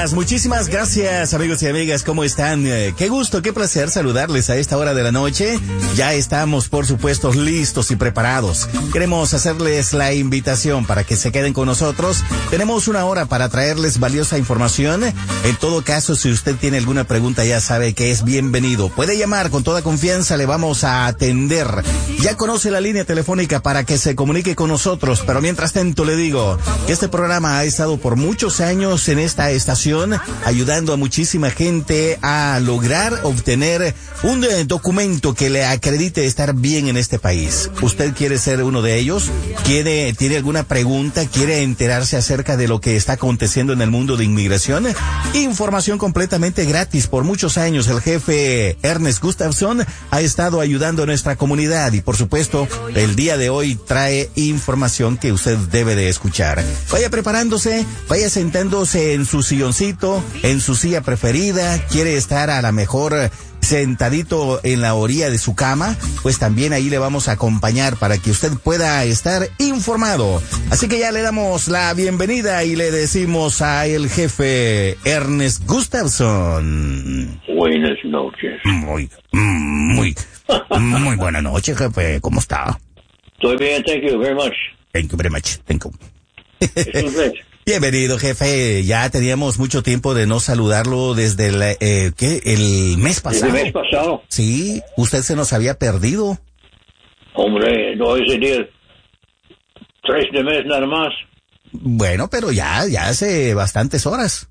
muchísimas gracias, amigos y amigas, ¿cómo están? Qué gusto, qué placer saludarles a esta hora de la noche. Ya estamos, por supuesto, listos y preparados. Queremos hacerles la invitación para que se queden con nosotros. Tenemos una hora para traerles valiosa información. En todo caso, si usted tiene alguna pregunta, ya sabe que es bienvenido. Puede llamar con toda confianza, le vamos a atender. Ya conoce la línea telefónica para que se comunique con nosotros, pero mientras tanto le digo que este programa ha estado por muchos años en esta estación, ayudando a muchísima gente a lograr obtener un documento que le acredite estar bien en este país. ¿Usted quiere ser uno de ellos? ¿Tiene alguna pregunta? ¿Quiere enterarse acerca de lo que está aconteciendo en el mundo de inmigración? Información completamente gratis. Por muchos años el jefe Ernest Gustafson ha estado ayudando a nuestra comunidad y, por supuesto, el día de hoy trae información que usted debe de escuchar. Vaya preparándose, vaya sentándose en su silloncito, en su silla preferida. ¿Quiere estar a la mejor sentadito en la orilla de su cama? Pues también ahí le vamos a acompañar para que usted pueda estar informado. Así que ya le damos la bienvenida y le decimos a el jefe Ernest Gustafson. Buenas noches. Muy buena noche, jefe. ¿Cómo está? Estoy bien, thank you very much. Thank you very much. Thank you. Es un placer. Bienvenido, jefe. Ya teníamos mucho tiempo de no saludarlo desde el mes pasado. Desde el mes pasado. Sí, usted se nos había perdido. Hombre, no ese día. 3 de mes nada más. Bueno, pero ya hace bastantes horas.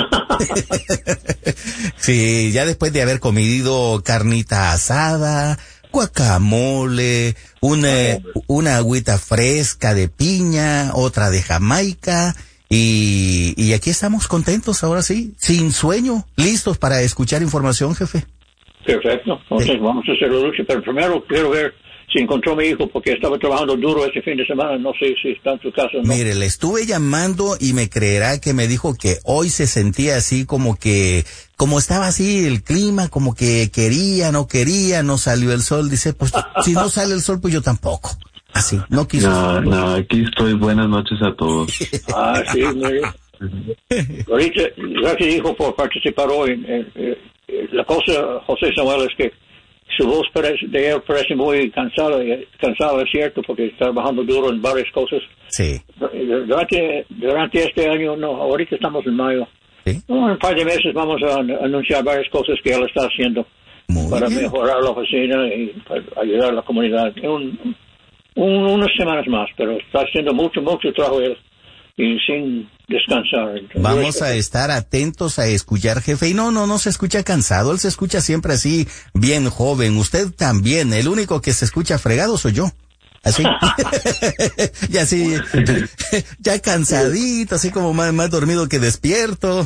Sí, ya después de haber comido carnita asada, guacamole, una agüita fresca de piña, otra de Jamaica, y aquí estamos contentos ahora sí, sin sueño, listos para escuchar información, jefe. Perfecto, entonces vamos a hacer la lucha, pero primero quiero ver si encontró a mi hijo, porque estaba trabajando duro este fin de semana, no sé si está en su casa o no. Mire, le estuve llamando y me creerá que me dijo que hoy se sentía así como estaba así el clima, como que quería, no salió el sol, dice, pues si no sale el sol, pues yo tampoco. Así, no quiso. No, aquí estoy, buenas noches a todos. Sí, mire. Ahorita, gracias hijo por participar hoy. La cosa, José Samuel, es que su voz de él parece muy cansada, es cierto, porque está trabajando duro en varias cosas. Sí. Durante este año, no, ahorita estamos en mayo. ¿Sí? En un par de meses vamos a anunciar varias cosas que él está haciendo para mejorar la oficina y para ayudar a la comunidad. Unas semanas más, pero está haciendo mucho trabajo él y sin descansar. Entonces, vamos a estar atentos a escuchar, jefe. Y no se escucha cansado, él se escucha siempre así, bien joven. Usted también, el único que se escucha fregado soy yo. Así. Y así, ya cansadito, así como más dormido que despierto.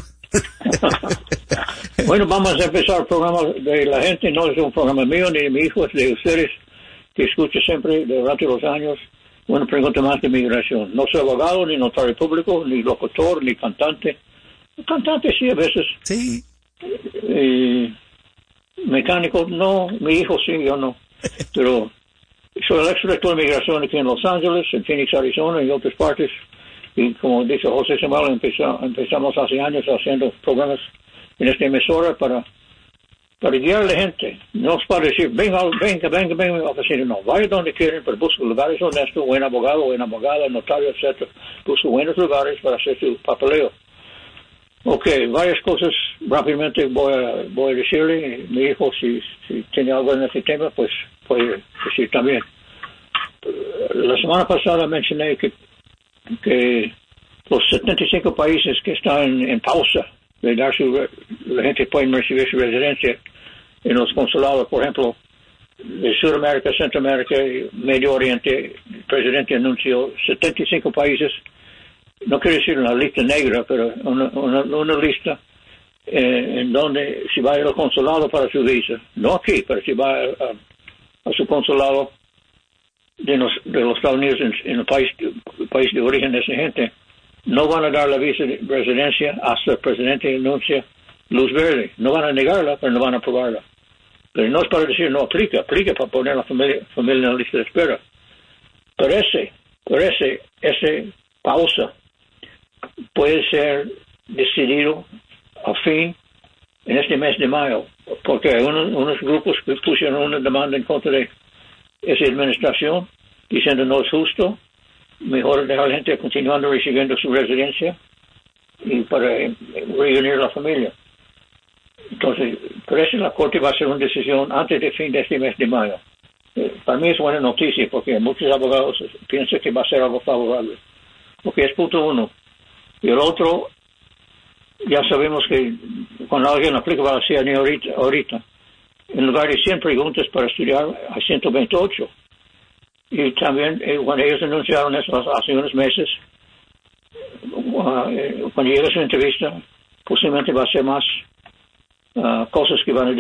Bueno, vamos a empezar el programa de la gente. No es un programa mío ni de mi hijo, es de ustedes, que escucho siempre durante los años una pregunta más de migración. No soy abogado, ni notario público, ni locutor, ni cantante. Cantante sí a veces. Sí. Mecánico no, mi hijo sí, yo no. Pero soy el ex-director de migración aquí en Los Ángeles, en Phoenix, Arizona y otras partes. Y como dice José Samuel, empezamos hace años haciendo programas en esta emisora para guiar a la gente. No es para decir, venga a la oficina. No, vaya donde quieren, pero busca lugares honestos, buen abogado, buena abogada, notario, etc. Busca buenos lugares para hacer su papeleo. Ok, varias cosas rápidamente voy a decirle. Mi hijo, si tiene algo en este tema, pues puede decir también. La semana pasada mencioné que los 75 países que están en pausa de dar la gente puede recibir su residencia en los consulados, por ejemplo, de Sudamérica, Centroamérica, Medio Oriente. El presidente anunció 75 países, no quiero decir una lista negra, pero una lista en donde si va a ir al consulado para su visa, no aquí, pero si va a su consulado de los Estados Unidos en el país de origen de esa gente, no van a dar la visa de residencia hasta el presidente anuncia luz verde. No van a negarla, pero no van a aprobarla. Pero no es para decir no aplica para poner a la familia en la lista de espera. Pero ese pausa puede ser decidido al fin en este mes de mayo, porque hay unos grupos que pusieron una demanda en contra de esa administración, diciendo no es justo, mejor dejar a la gente continuando recibiendo su residencia y para reunir la familia. Entonces, parece que la Corte va a hacer una decisión antes del fin de este mes de mayo. Para mí es buena noticia, porque muchos abogados piensan que va a ser algo favorable. Porque es punto uno. Y el otro, ya sabemos que cuando alguien aplica para la ciudadanía ahorita, en lugar de 100 preguntas para estudiar, hay 128. Y también, cuando ellos anunciaron eso hace unos meses, cuando llega a su entrevista, posiblemente va a ser más cosas que van a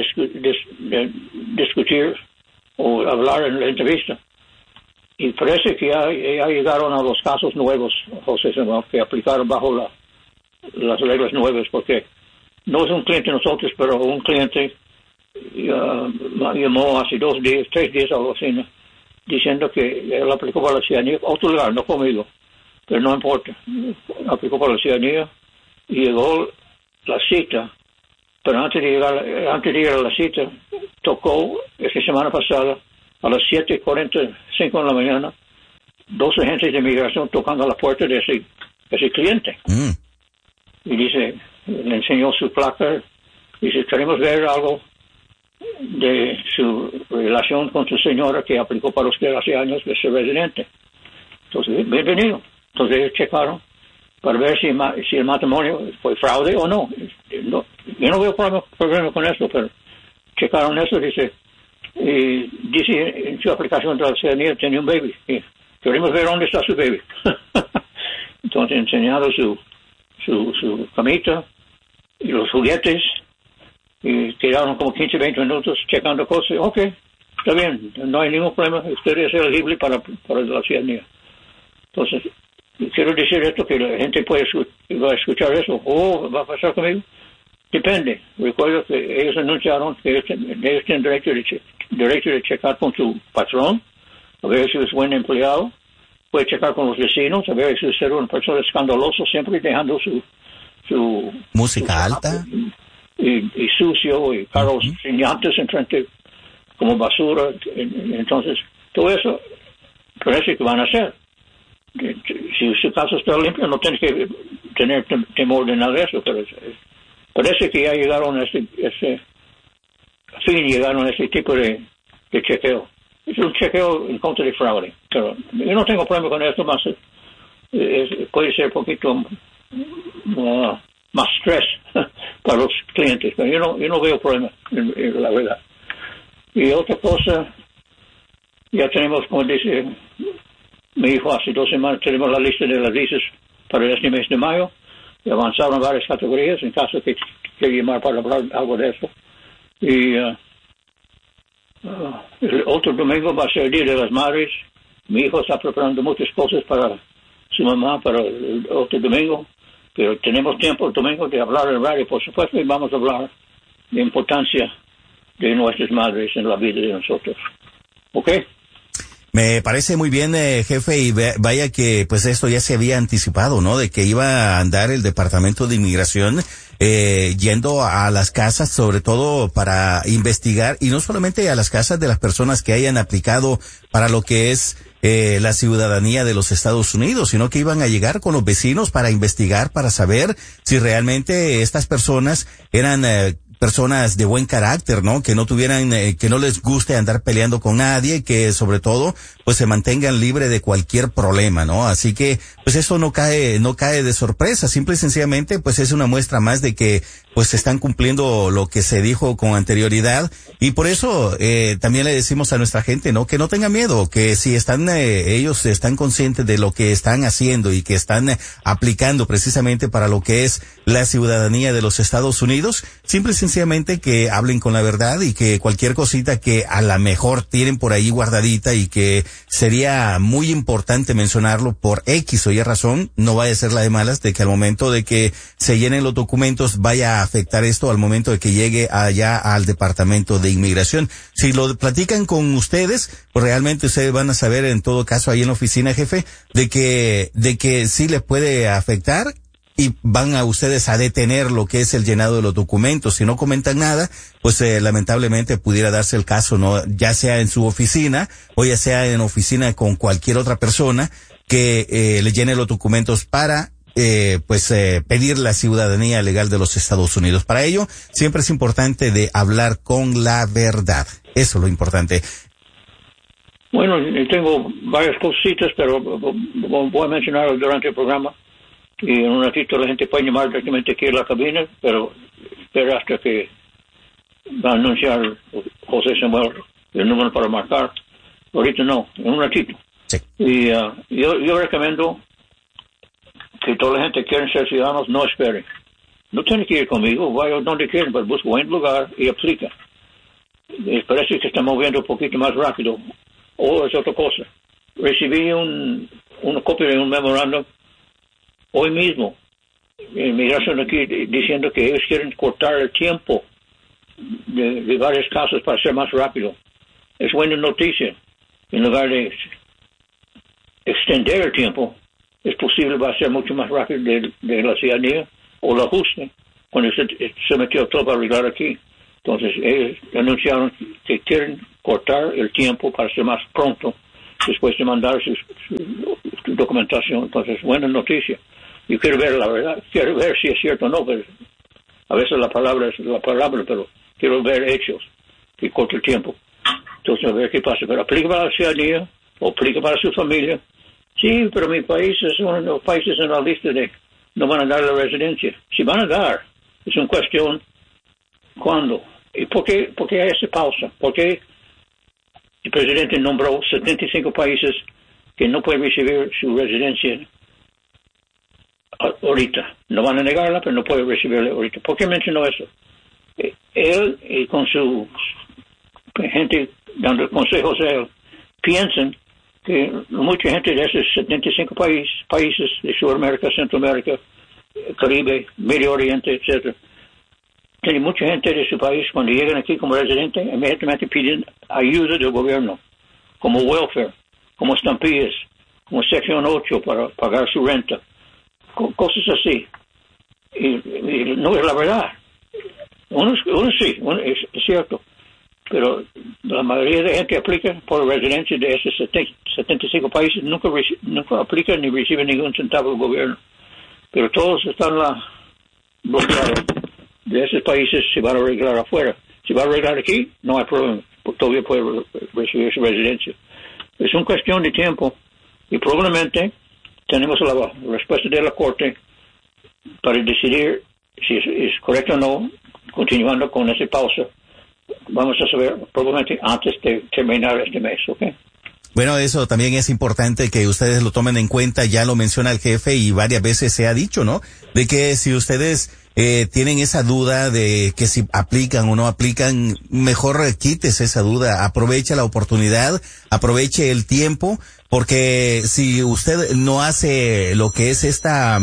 discutir o hablar en la entrevista. Y parece que ya llegaron a los casos nuevos, José Samuel, que aplicaron bajo las reglas nuevas, porque no es un cliente de nosotros, pero un cliente llamó hace 2 días, 3 días a la oficina, diciendo que él aplicó para la ciudadanía, otro lugar, no conmigo, pero no importa. Aplicó para la ciudadanía y llegó la cita, pero antes de llegar a la cita, tocó esta semana pasada a las 7:45 de la mañana, 2 agentes de inmigración tocando a la puerta de ese cliente. Y dice, le enseñó su placa, dice, queremos ver algo de su relación con su señora que aplicó para usted hace años de ser residente. Entonces, bienvenido. Entonces ellos checaron para ver si el matrimonio fue fraude o no. Yo no veo problema con eso, pero checaron eso, dice en su aplicación de la ciudadanía tenía un baby. Y queremos ver dónde está su baby. Entonces enseñaron su camita y los juguetes y quedaron como 15, 20 minutos checando cosas. Ok, está bien, no hay ningún problema, usted es elegible para la ciudadanía. Entonces, quiero decir esto, que la gente va a escuchar eso. ¿Va a pasar conmigo? Depende. Recuerdo que ellos anunciaron que ellos tienen derecho de checar con su patrón, a ver si es buen empleado. Puede checar con los vecinos, a ver si es una persona escandalosa, siempre dejando su música alta y sucio y carros sin llantas enfrente como basura. Entonces, todo eso parece que van a hacer. Si su casa está limpia, no tiene que tener temor de nada de eso, pero parece que ya llegaron a ese tipo de chequeo. Es un chequeo en contra de fraude, pero yo no tengo problema con esto, más puede ser un poquito más estrés para los clientes, pero yo no veo problema, la verdad. Y otra cosa, ya tenemos, como dice mi hijo, hace 2 semanas tenemos la lista de las visas para este mes de mayo, y avanzaron varias categorías, en caso que quiera llamar para hablar algo de eso. Y el otro domingo va a ser el Día de las Madres. Mi hijo está preparando muchas cosas para su mamá para el otro domingo, pero tenemos tiempo el domingo de hablar en radio, por supuesto, y vamos a hablar de la importancia de nuestras madres en la vida de nosotros. ¿Ok? Me parece muy bien, jefe, y vaya que pues esto ya se había anticipado, ¿no? De que iba a andar el Departamento de Inmigración yendo a las casas, sobre todo para investigar, y no solamente a las casas de las personas que hayan aplicado para lo que es la ciudadanía de los Estados Unidos, sino que iban a llegar con los vecinos para investigar, para saber si realmente estas personas eran personas de buen carácter, ¿no? Que no tuvieran, que no les guste andar peleando con nadie, que sobre todo, pues se mantengan libre de cualquier problema, ¿no? Así que, pues eso no cae de sorpresa, simple y sencillamente, pues es una muestra más de que, pues se están cumpliendo lo que se dijo con anterioridad, y por eso, también le decimos a nuestra gente, ¿no? Que no tengan miedo, que si están, ellos están conscientes de lo que están haciendo y que están aplicando precisamente para lo que es la ciudadanía de los Estados Unidos, simple y sencillamente que hablen con la verdad, y que cualquier cosita que a la mejor tienen por ahí guardadita y que sería muy importante mencionarlo por X o Y razón, no vaya a ser la de malas, de que al momento de que se llenen los documentos vaya a afectar esto al momento de que llegue allá al Departamento de Inmigración. Si lo platican con ustedes, pues realmente ustedes van a saber en todo caso ahí en la oficina, jefe, de que sí les puede afectar y van a ustedes a detener lo que es el llenado de los documentos. Si no comentan nada, pues lamentablemente pudiera darse el caso, ¿no? Ya sea en su oficina o ya sea en oficina con cualquier otra persona que le llene los documentos para pedir la ciudadanía legal de los Estados Unidos. Para ello, siempre es importante de hablar con la verdad. Eso es lo importante. Bueno, tengo varias cositas, pero voy a mencionar durante el programa. Y en un ratito la gente puede llamar directamente aquí a la cabina, pero espera hasta que va a anunciar José Samuel el número para marcar. Ahorita no, en un ratito. Sí. Y yo recomiendo que toda la gente que quiere ser ciudadanos no espere. No tiene que ir conmigo, vaya donde quieren, pero busca buen lugar y aplica. Parece que está moviendo un poquito más rápido. O es otra cosa. Recibí una copia de un memorándum hoy mismo, inmigración aquí, diciendo que ellos quieren cortar el tiempo de varios casos para ser más rápido. Es buena noticia. En lugar de extender el tiempo, es posible va a ser mucho más rápido de la ciudadanía o el ajuste cuando se metió todo para arreglar aquí. Entonces ellos anunciaron que quieren cortar el tiempo para ser más pronto después de mandar su documentación. Entonces, buena noticia. Yo quiero ver la verdad, quiero ver si es cierto o no, pero a veces la palabra es la palabra, pero quiero ver hechos que corte el tiempo. Entonces, a ver qué pasa. Pero aplica para la ciudadanía o aplica para su familia. Sí, pero mi país es uno de los países en la lista de no van a dar la residencia. Si van a dar, es una cuestión ¿cuándo? ¿Y por qué hay esa pausa? ¿Por qué el presidente nombró 75 países que no pueden recibir su residencia ahorita? No van a negarla, pero no pueden recibirla ahorita. ¿Por qué mencionó eso? Él y con su gente dando consejos a él piensan que mucha gente de esos 75 países de Sudamérica, Centroamérica, Caribe, Medio Oriente, etcétera, tiene mucha gente de su país cuando llegan aquí como residentes, inmediatamente piden ayuda del gobierno, como welfare, como estampillas, como sección 8 para pagar su renta, cosas así. Y no es la verdad. Uno sí, es cierto, pero la mayoría de gente aplica por residencia de esos 75 países, nunca aplican ni reciben ningún centavo del gobierno, pero todos están bloqueados. De esos países se van a arreglar afuera. Si va a arreglar aquí, no hay problema. Todavía puede recibir su residencia. Es una cuestión de tiempo y probablemente tenemos la respuesta de la Corte para decidir si es correcto o no, continuando con esa pausa. Vamos a saber probablemente antes de terminar este mes, ¿ok? Bueno, eso también es importante que ustedes lo tomen en cuenta. Ya lo menciona el jefe y varias veces se ha dicho, ¿no? De que si ustedes tienen esa duda de que si aplican o no aplican, mejor quítese esa duda, aproveche la oportunidad, aproveche el tiempo, porque si usted no hace lo que es esta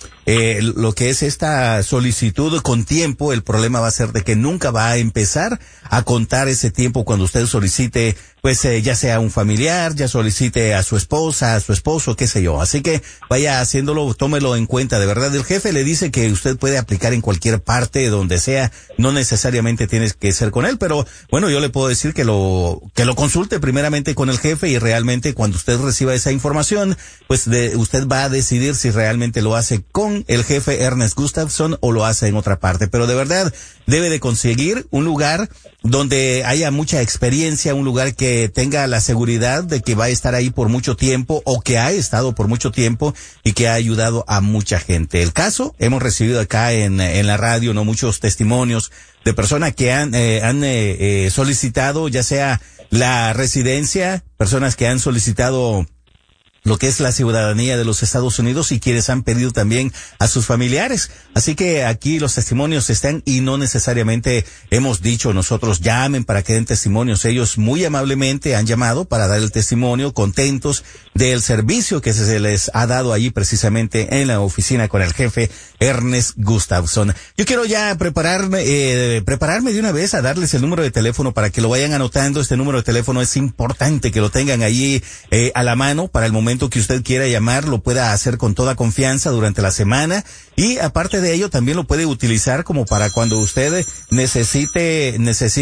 solicitud con tiempo, el problema va a ser de que nunca va a empezar a contar ese tiempo cuando usted solicite, pues ya sea un familiar, ya solicite a su esposa, a su esposo, qué sé yo. Así que vaya haciéndolo, tómelo en cuenta. De verdad, el jefe le dice que usted puede aplicar en cualquier parte, donde sea, no necesariamente tiene que ser con él, pero bueno, yo le puedo decir que lo consulte primeramente con el jefe y realmente cuando usted reciba esa información, pues usted va a decidir si realmente lo hace con el jefe Ernest Gustafson o lo hace en otra parte. Pero de verdad, debe de conseguir un lugar donde haya mucha experiencia, un lugar que tenga la seguridad de que va a estar ahí por mucho tiempo o que ha estado por mucho tiempo y que ha ayudado a mucha gente. El caso, hemos recibido acá en la radio, no, muchos testimonios de personas que han solicitado ya sea la residencia, personas que han solicitado lo que es la ciudadanía de los Estados Unidos y quienes han pedido también a sus familiares. Así que aquí los testimonios están y no necesariamente hemos dicho nosotros llamen para que den testimonios. Ellos muy amablemente han llamado para dar el testimonio, contentos del servicio que se les ha dado allí precisamente en la oficina con el jefe Ernest Gustafson. Yo quiero ya prepararme de una vez a darles el número de teléfono para que lo vayan anotando. Este número de teléfono es importante que lo tengan allí a la mano para el momento momento que usted quiera llamar, lo pueda hacer con toda confianza durante la semana. Y aparte de ello, también lo puede utilizar como para cuando usted necesite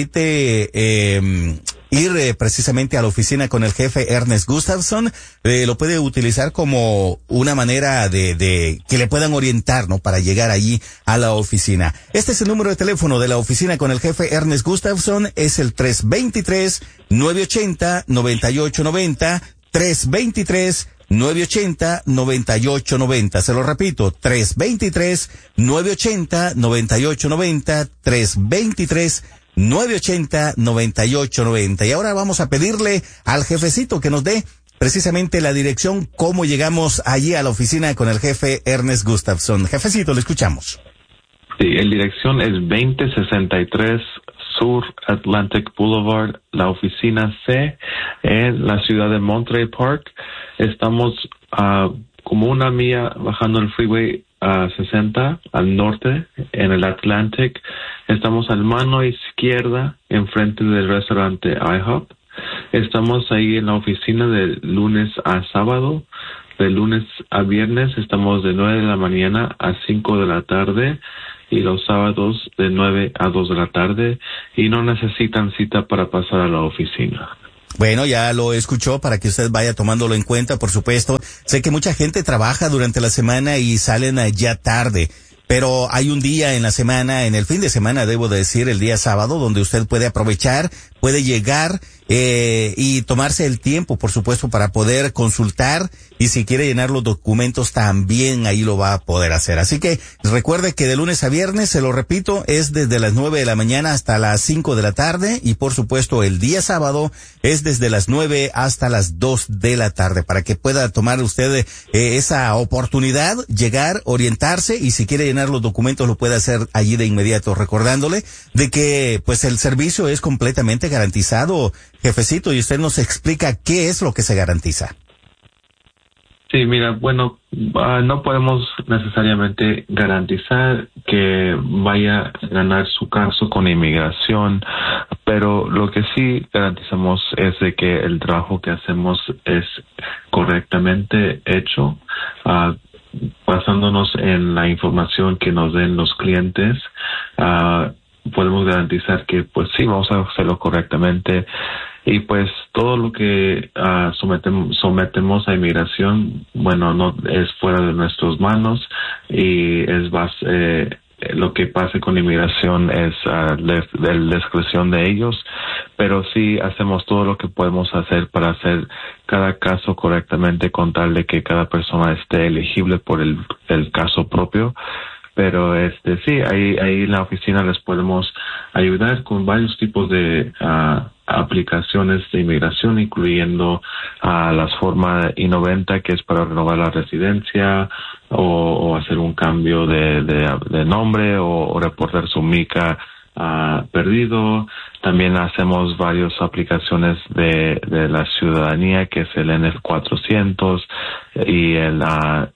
ir precisamente a la oficina con el jefe Ernest Gustafson. Lo puede utilizar como una manera de que le puedan orientar, ¿no? Para llegar allí a la oficina. Este es el número de teléfono de la oficina con el jefe Ernest Gustafson. Es el 323-980-9890. 323-980-9890. Se lo repito, 323-980-9890. 323-980-9890. Y ahora vamos a pedirle al jefecito que nos dé precisamente la dirección, cómo llegamos allí a la oficina con el jefe Ernest Gustafson. Jefecito, le escuchamos. Sí, la dirección es 2063 Sur Atlantic Boulevard, la oficina C, en la ciudad de Monterey Park. Estamos como una milla bajando el freeway 60 al norte, en el Atlantic. Estamos a la mano izquierda, enfrente del restaurante IHOP. Estamos ahí en la oficina de lunes a sábado. De lunes a viernes estamos de 9 de la mañana a 5 de la tarde. Y los sábados de 9 a 2 de la tarde. Y no necesitan cita para pasar a la oficina. Bueno, ya lo escuchó para que usted vaya tomándolo en cuenta, por supuesto. Sé que mucha gente trabaja durante la semana y salen ya tarde. Pero hay un día en la semana, en el fin de semana, debo decir, el día sábado, donde usted puede aprovechar, puede llegar y tomarse el tiempo, por supuesto, para poder consultar, y si quiere llenar los documentos también ahí lo va a poder hacer. Así que recuerde que de lunes a viernes, se lo repito, es desde las 9 de la mañana hasta las 5 de la tarde, y por supuesto el día sábado es desde las 9 hasta las 2 de la tarde, para que pueda tomar usted esa oportunidad, llegar, orientarse, y si quiere llenar los documentos lo puede hacer allí de inmediato, recordándole de que pues el servicio es completamente garantizado, jefecito, y usted nos explica qué es lo que se garantiza. Sí, mira, bueno, no podemos necesariamente garantizar que vaya a ganar su caso con inmigración, pero lo que sí garantizamos es de que el trabajo que hacemos es correctamente hecho, basándonos en la información que nos den los clientes. Podemos garantizar que pues sí vamos a hacerlo correctamente, y pues todo lo que sometemos a inmigración, bueno, no es fuera de nuestras manos, y es lo que pase con inmigración es de discreción de ellos, pero sí hacemos todo lo que podemos hacer para hacer cada caso correctamente, con tal de que cada persona esté elegible por el caso propio. Pero sí, ahí en la oficina les podemos ayudar con varios tipos de aplicaciones de inmigración, incluyendo las formas I-90, que es para renovar la residencia, o hacer un cambio de nombre, o reportar su mica perdido. También hacemos varias aplicaciones de la ciudadanía, que es el NF400 y el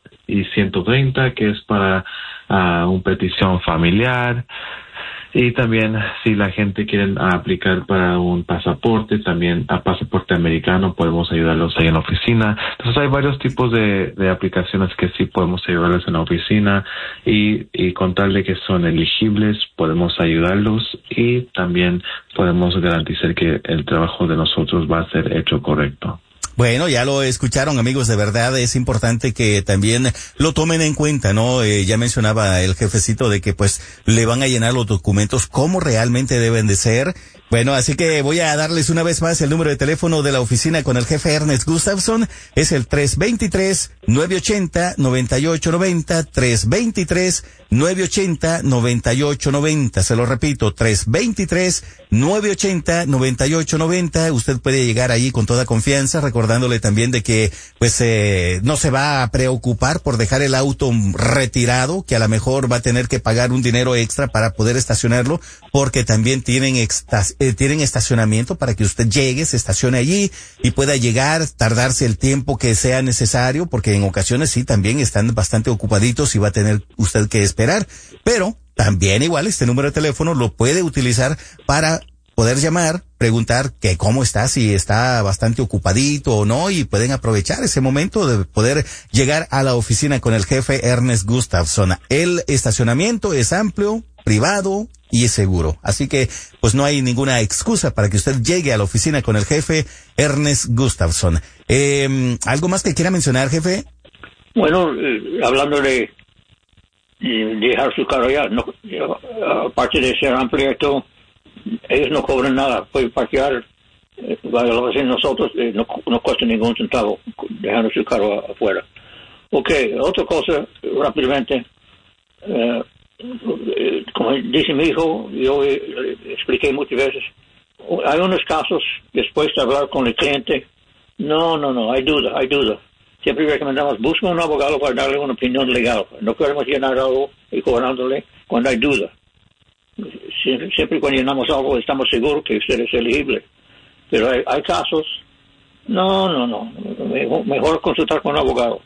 I-130, que es para una petición familiar. Y también, si la gente quiere aplicar para un pasaporte, también a pasaporte americano, podemos ayudarlos ahí en la oficina. Entonces hay varios tipos de aplicaciones que sí podemos ayudarles en la oficina, y con tal de que son elegibles, podemos ayudarlos, y también podemos garantizar que el trabajo de nosotros va a ser hecho correcto. Bueno, ya lo escucharon, amigos, de verdad es importante que también lo tomen en cuenta, ¿no? Ya mencionaba el jefecito de que pues le van a llenar los documentos como realmente deben de ser. Bueno, así que voy a darles una vez más el número de teléfono de la oficina con el jefe Ernest Gustafson. Es el 323-980-9890, 323-980-9890. Se lo repito, 323-980-9890. Usted puede llegar ahí con toda confianza, recordándole también de que pues no se va a preocupar por dejar el auto retirado, que a lo mejor va a tener que pagar un dinero extra para poder estacionarlo, porque también tienen estacionamiento para que usted llegue, se estacione allí y pueda llegar, tardarse el tiempo que sea necesario, porque en ocasiones sí también están bastante ocupaditos y va a tener usted que esperar. Pero también igual este número de teléfono lo puede utilizar para poder llamar, preguntar que cómo está, si está bastante ocupadito o no, y pueden aprovechar ese momento de poder llegar a la oficina con el jefe Ernest Gustafson. El estacionamiento es amplio, privado y es seguro. Así que, pues no hay ninguna excusa para que usted llegue a la oficina con el jefe Ernest Gustafson. ¿Algo más que quiera mencionar, jefe? Bueno, hablando de dejar su carro allá, no, aparte de ser amplio y todo, ellos no cobran nada. Puede parquear, lo hacen nosotros, no cuesta ningún centavo dejando su carro afuera. Ok, otra cosa, rápidamente, como dice mi hijo, yo expliqué muchas veces, hay unos casos, después de hablar con el cliente, no, hay duda. Siempre recomendamos, busca un abogado para darle una opinión legal. No queremos llenar algo y cobrándole cuando hay duda. Siempre cuando llenamos algo estamos seguros que usted es elegible. Pero hay casos, no. Mejor consultar con un abogado.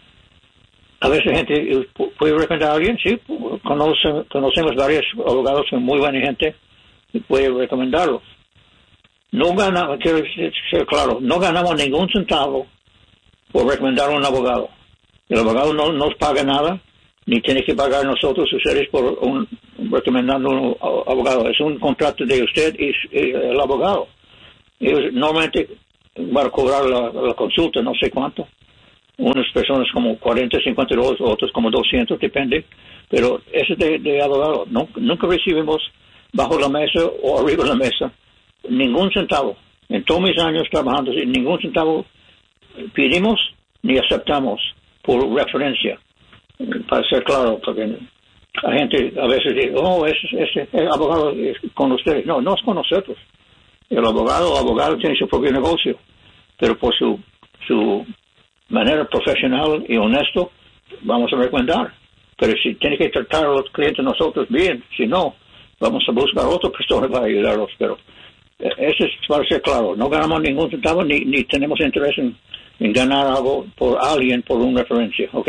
A veces gente puede recomendar a alguien, sí, conocemos varios abogados que son muy buena gente y puede recomendarlos. No ganamos, quiero ser claro, no ganamos ningún centavo por recomendar a un abogado. El abogado no nos paga nada, ni tiene que pagar nosotros ustedes por recomendando un abogado. Es un contrato de usted y el abogado. Ellos normalmente van a cobrar la consulta, no sé cuánto. Unas personas como 40, 50 dólares, otros como 200, depende. Pero eso de abogado. Nunca recibimos bajo la mesa o arriba de la mesa ningún centavo. En todos mis años trabajando, ningún centavo pedimos ni aceptamos por referencia. Para ser claro, porque la gente a veces dice, ese abogado es con ustedes. No es con nosotros. El abogado tiene su propio negocio, pero por su manera profesional y honesto, vamos a recomendar. Pero si tiene que tratar a los clientes nosotros bien, si no, vamos a buscar otra persona para ayudarlos. Pero eso es para ser claro, no ganamos ningún centavo ni tenemos interés en ganar algo por alguien por una referencia, ¿ok?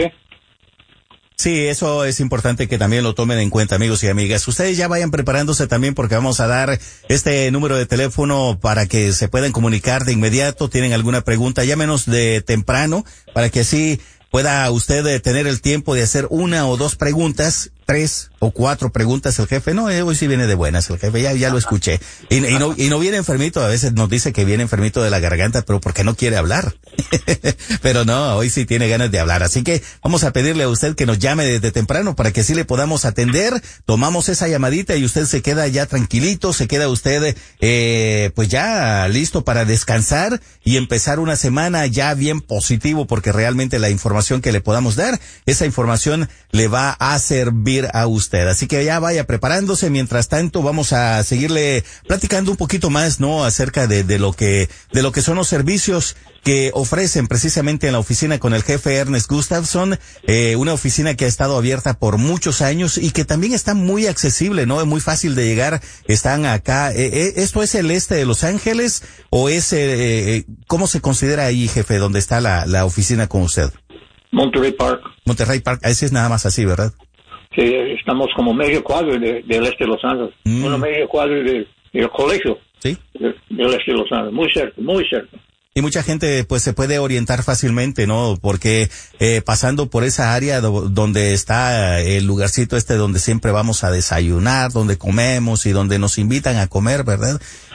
Sí, eso es importante que también lo tomen en cuenta, amigos y amigas. Ustedes ya vayan preparándose también porque vamos a dar este número de teléfono para que se puedan comunicar de inmediato. Tienen alguna pregunta, llámenos de temprano para que así pueda usted tener el tiempo de hacer una o dos preguntas, 3 o 4 preguntas. El jefe, no, hoy sí viene de buenas, el jefe, ya lo escuché. Y no viene enfermito, a veces nos dice que viene enfermito de la garganta, pero porque no quiere hablar. Pero no, hoy sí tiene ganas de hablar. Así que vamos a pedirle a usted que nos llame desde temprano para que así le podamos atender. Tomamos esa llamadita y usted se queda ya tranquilito, se queda usted, pues ya listo para descansar y empezar una semana ya bien positivo, porque realmente la información que le podamos dar, esa información le va a servir a usted. Así que ya vaya preparándose. Mientras tanto, vamos a seguirle platicando un poquito más, ¿no? Acerca de lo que son los servicios que ofrecen precisamente en la oficina con el jefe Ernest Gustafson, una oficina que ha estado abierta por muchos años y que también está muy accesible, ¿no? Es muy fácil de llegar. Están acá. ¿Esto es el este de Los Ángeles o es, cómo se considera ahí, jefe, donde está la oficina con usted? Monterey Park. Monterey Park, ese es nada más así, ¿verdad? Sí, estamos como medio cuadro del este de Los Ángeles. Una medio cuadro del colegio. Sí. Del este de Los Ángeles. Muy cerca, muy cerca. Y mucha gente pues se puede orientar fácilmente, ¿no? Porque pasando por esa área donde está el lugarcito donde siempre vamos a desayunar, donde comemos y donde nos invitan a comer, ¿verdad?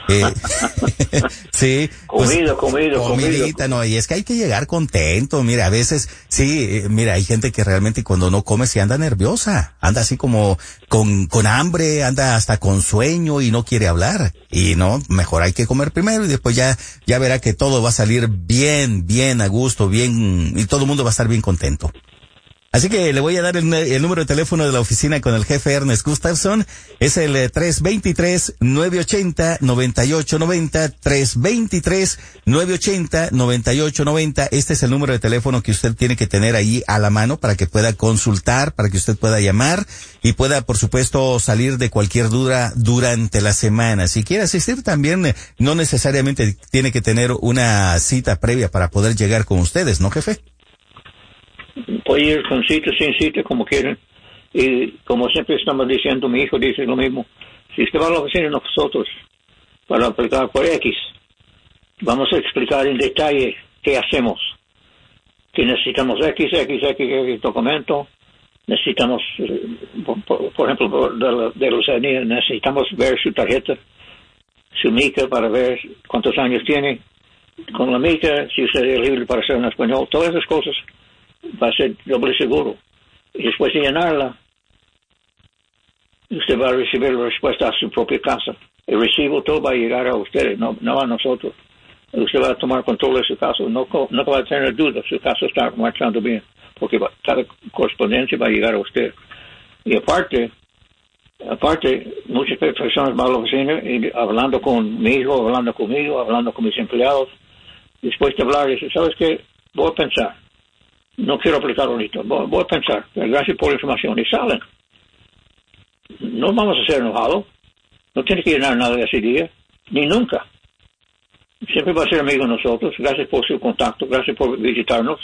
Sí. Comidita, no, y es que hay que llegar contento. Mira, a veces, sí, mira, hay gente que realmente cuando no come se anda nerviosa, anda así como con hambre, anda hasta con sueño y no quiere hablar. Y no, mejor hay que comer primero y después ya verá que todo va a salir bien a gusto, bien, y todo el mundo va a estar bien contento. Así que le voy a dar el número de teléfono de la oficina con el jefe Ernest Gustafson. Es el 323-980-9890, 323-980-9890. Este es el número de teléfono que usted tiene que tener ahí a la mano para que pueda consultar, para que usted pueda llamar y pueda, por supuesto, salir de cualquier duda durante la semana. Si quiere asistir también, no necesariamente tiene que tener una cita previa para poder llegar con ustedes, ¿no, jefe? Puede ir con cita, sin cita, como quieran. Y como siempre estamos diciendo, mi hijo dice lo mismo. Si usted va a la oficina de nosotros, para aplicar por X. Vamos a explicar en detalle qué hacemos. Que necesitamos X documento. Necesitamos, por ejemplo, de los años, necesitamos ver su tarjeta, su mica para ver cuántos años tiene. Con la mica, si usted es elegible para ser en español, todas esas cosas va a ser doble seguro. Y después de llenarla, usted va a recibir la respuesta a su propia casa. El recibo todo va a llegar a ustedes, no a nosotros. Usted va a tomar control de su caso, no va a tener dudas, su caso está marchando bien, porque cada correspondencia va a llegar a usted. Y aparte, muchas personas van a la oficina y hablando con mi hijo, hablando conmigo, hablando con mis empleados. Después de hablar, dice, ¿sabes qué? Voy a pensar. No quiero aplicar ahorita, voy a pensar. Gracias por la información. Y salen. No vamos a ser enojados. No tiene que llenar nada de ese día, ni nunca. Siempre va a ser amigo de nosotros. Gracias por su contacto, gracias por visitarnos.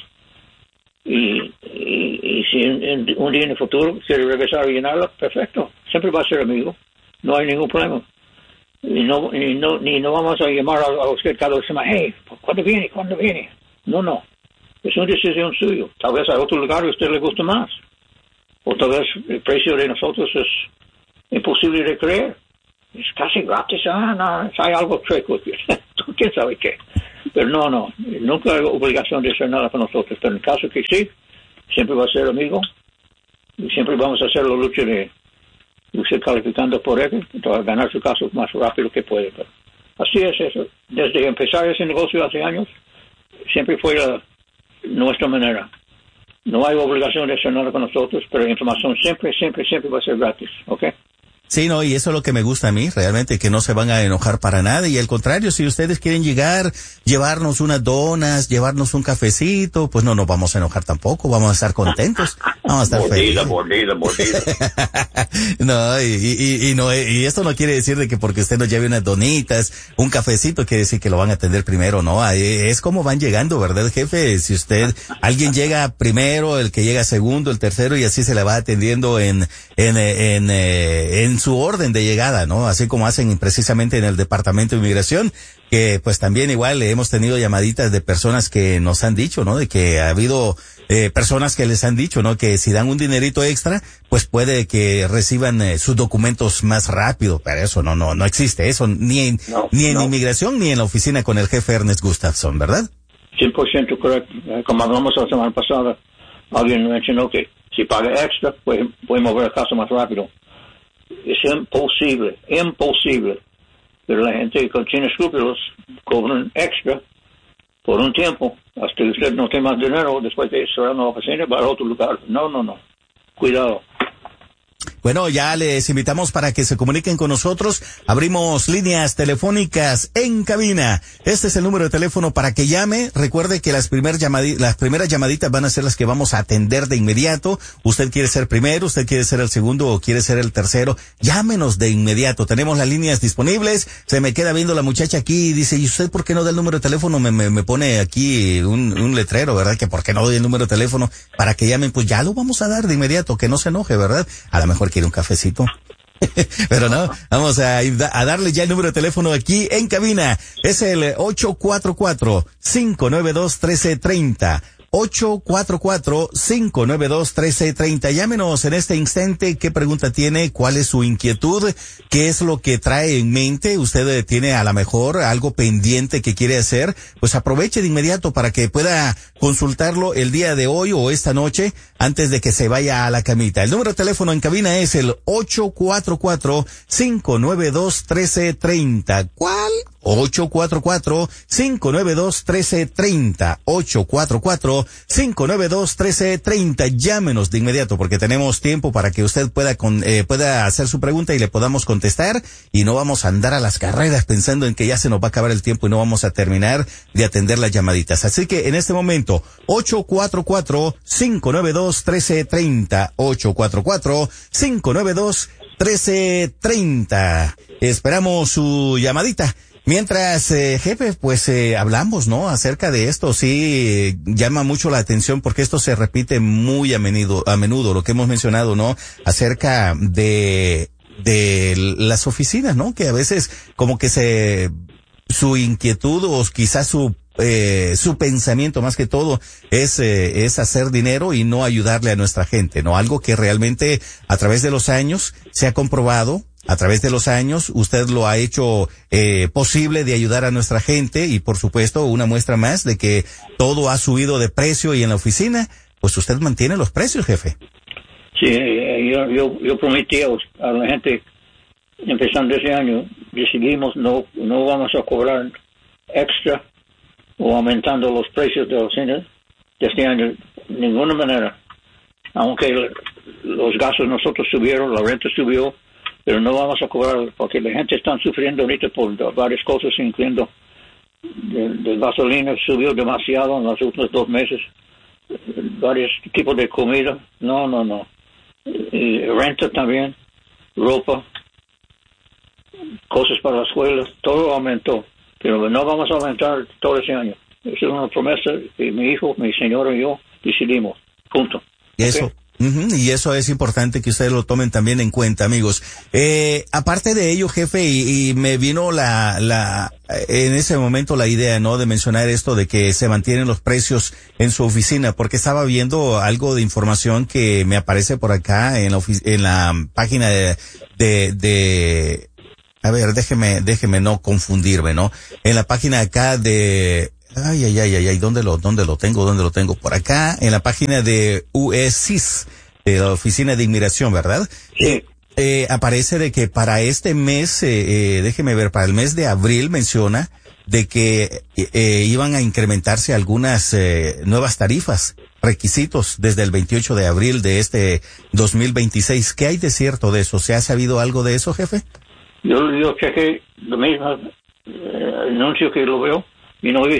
Y si un día en el futuro quiere regresar a llenarla, perfecto. Siempre va a ser amigo. No hay ningún problema. Y no vamos a llamar a usted cada semana. Hey, ¿cuándo viene? No. Es una decisión suya. Tal vez a otro lugar a usted le gusta más. O tal vez el precio de nosotros es imposible de creer. Es casi gratis. No, hay algo chueco. ¿Quién sabe qué? Pero no. Nunca hay obligación de hacer nada para nosotros. Pero en el caso que sí, siempre va a ser amigo. Y siempre vamos a hacer la lucha de usted calificando por él para ganar su caso más rápido que puede. Pero así es eso. Desde empezar ese negocio hace años, siempre fue nuestra manera. No hay obligación de hacer nada con nosotros, pero la información siempre va a ser gratis, ¿ok? Sí, no, y eso es lo que me gusta a mí, realmente, que no se van a enojar para nada, y al contrario, si ustedes quieren llegar, llevarnos unas donas, llevarnos un cafecito, pues no nos vamos a enojar tampoco, vamos a estar contentos, vamos a estar felices. Mordida. No, y esto no quiere decir de que porque usted nos lleve unas donitas, un cafecito, quiere decir que lo van a atender primero, no, es como van llegando, ¿verdad, jefe? Si alguien llega primero, el que llega segundo, el tercero, y así se le va atendiendo en su orden de llegada, ¿no? Así como hacen precisamente en el Departamento de Inmigración, que pues también igual hemos tenido llamaditas de personas que nos han dicho, ¿no? De que ha habido personas que les han dicho, ¿no? Que si dan un dinerito extra, pues puede que reciban sus documentos más rápido, pero eso no existe eso, ni en inmigración ni en la oficina con el jefe Ernest Gustafson, ¿verdad? 100% correcto. Como hablamos la semana pasada, alguien mencionó que si paga extra, puede mover el caso más rápido. Es imposible. Pero la gente que tiene escrúpulos cobran extra por un tiempo, hasta que usted no tiene más dinero, después de cerrar la oficina, va a otro lugar. No. Cuidado. Bueno, ya les invitamos para que se comuniquen con nosotros. Abrimos líneas telefónicas en cabina. Este es el número de teléfono para que llame. Recuerde que las primeras llamaditas van a ser las que vamos a atender de inmediato. Usted quiere ser primero, usted quiere ser el segundo o quiere ser el tercero. Llámenos de inmediato. Tenemos las líneas disponibles. Se me queda viendo la muchacha aquí y dice, ¿y usted por qué no da el número de teléfono? Me pone aquí un letrero, ¿verdad? Que por qué no doy el número de teléfono para que llamen. Pues ya lo vamos a dar de inmediato, que no se enoje, ¿verdad? A lo mejor quiere un cafecito. Pero no, vamos a darle ya el número de teléfono aquí en cabina. Es el 844-592-1330. 844-592-1330. Llámenos en este instante. ¿Qué pregunta tiene? ¿Cuál es su inquietud? ¿Qué es lo que trae en mente? ¿Usted tiene a lo mejor algo pendiente que quiere hacer? Pues aproveche de inmediato para que pueda consultarlo el día de hoy o esta noche antes de que se vaya a la camita. El número de teléfono en cabina es el 844-592-1330. ¿Cuál? 844-592-1330. 844-592-1330. Llámenos de inmediato porque tenemos tiempo para que usted pueda hacer su pregunta y le podamos contestar, y no vamos a andar a las carreras pensando en que ya se nos va a acabar el tiempo y no vamos a terminar de atender las llamaditas. Así que en este momento, 844-592-1330. 844-592-1330. Esperamos su llamadita. Mientras, jefe, pues hablamos, ¿no? Acerca de esto. Sí, llama mucho la atención porque esto se repite muy a menudo, lo que hemos mencionado, ¿no? Acerca de las oficinas, ¿no? Que a veces como que su inquietud o quizás su pensamiento más que todo es hacer dinero y no ayudarle a nuestra gente, ¿no? Algo que realmente a través de los años se ha comprobado. A través de los años, usted lo ha hecho posible de ayudar a nuestra gente y, por supuesto, una muestra más de que todo ha subido de precio y en la oficina, pues usted mantiene los precios, jefe. Sí, yo prometí a la gente, empezando ese año, decidimos no vamos a cobrar extra o aumentando los precios de la oficina de este año de ninguna manera. Aunque los gastos nosotros subieron, la renta subió, pero no vamos a cobrar porque la gente está sufriendo ahorita por varias cosas, incluyendo de gasolina subió demasiado en los últimos 2 meses, varios tipos de comida, no, y renta también, ropa, cosas para la escuela, todo aumentó, pero no vamos a aumentar todo ese año. Esa es una promesa que mi hijo, mi señora y yo decidimos, punto. Eso. ¿Okay? Y eso es importante que ustedes lo tomen también en cuenta, amigos. Aparte de ello, jefe, y me vino en ese momento la idea, ¿no? De mencionar esto de que se mantienen los precios en su oficina, porque estaba viendo algo de información que me aparece por acá en la página de a ver, déjeme no confundirme, ¿no? En la página acá de, ¿dónde lo tengo? Por acá, en la página de USCIS, de la Oficina de Inmigración, ¿verdad? Sí. Aparece de que para este mes, déjeme ver, para el mes de abril menciona de que iban a incrementarse algunas nuevas tarifas, requisitos desde el 28 de abril de este 2026. ¿Qué hay de cierto de eso? ¿Se ha sabido algo de eso, jefe? Yo chequé lo mismo anuncio que lo veo y no he